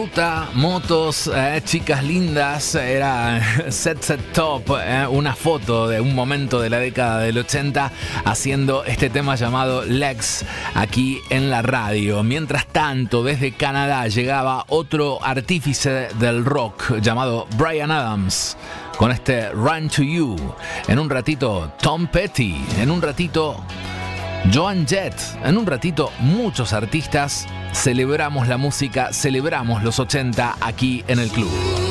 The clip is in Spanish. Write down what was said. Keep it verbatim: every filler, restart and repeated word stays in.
ruta, motos, eh, chicas lindas, era Set Set Top, eh, una foto de un momento de la década del ochenta haciendo este tema llamado Legs aquí en la radio. Mientras tanto, desde Canadá llegaba otro artífice del rock llamado Bryan Adams con este Run to You. En un ratito Tom Petty, en un ratito Joan Jett, en un ratito muchos artistas. Celebramos la música, celebramos los ochenta aquí en el club.